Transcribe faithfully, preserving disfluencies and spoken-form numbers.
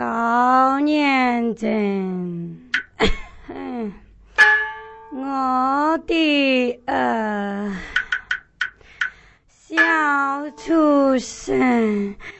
高年真，我的儿，小畜生。